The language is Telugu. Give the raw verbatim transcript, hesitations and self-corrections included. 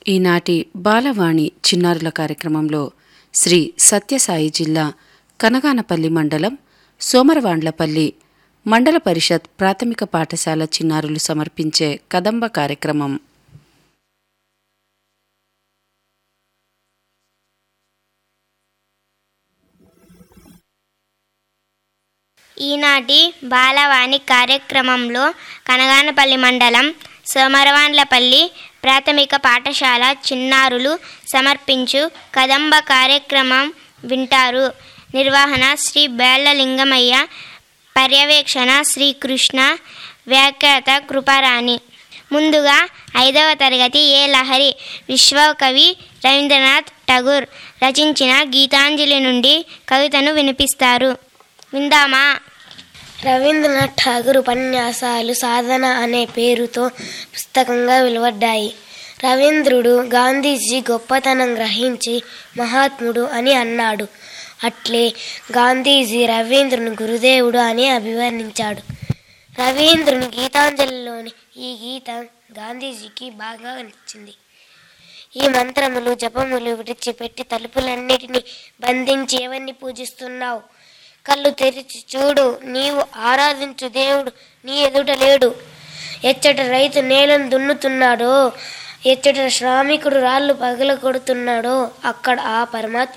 ఈనాటి బాలవాణి చిన్నారుల కార్యక్రమంలో శ్రీ సత్యసాయి జిల్లా కనగానపల్లి మండలం సోమరవాండ్లపల్లి మండల పరిషత్ ప్రాథమిక పాఠశాల చిన్నారులు సమర్పించే కదంబ కార్యక్రమం. ఈనాటి బాలవాణి కార్యక్రమంలో కనగానపల్లి మండలం సోమరవాండ్లపల్లి ప్రాథమిక పాఠశాల చిన్నారులు సమర్పించు కదంబ కార్యక్రమం వింటారు. నిర్వహణ శ్రీ బేళ్లలింగమయ్య, పర్యవేక్షణ శ్రీకృష్ణ, వ్యాఖ్యాత కృపారాణి. ముందుగా ఐదవ తరగతి ఏ లహరి విశ్వకవి రవీంద్రనాథ్ ఠాగూర్ రచించిన గీతాంజలి నుండి కవితను వినిపిస్తారు. విందామా? రవీంద్రనాథ్ ఠాగూర్ ఉపన్యాసాలు సాధన అనే పేరుతో పుస్తకంగా వెలువడ్డాయి. రవీంద్రుడు గాంధీజీ గొప్పతనం గ్రహించి మహాత్ముడు అని అన్నాడు. అట్లే గాంధీజీ రవీంద్రుని గురుదేవుడు అని అభివర్ణించాడు. రవీంద్రుని గీతాంజలిలోని ఈ గీతం గాంధీజీకి బాగా నచ్చింది. ఈ మంత్రములు జపములు విడిచిపెట్టి తలుపులన్నిటినీ బంధించి ఎవరిని పూజిస్తున్నావు? కళ్ళు తెరిచి చూడు, నీవు ఆరాధించు దేవుడు నీ ఎదుట లేడు. ఎచ్చట రైతు నేలను దున్నుతున్నాడో, ఎచ్చట శ్రామికుడు రాళ్ళు పగల కొడుతున్నాడో అక్కడ ఆ పరమాత్మ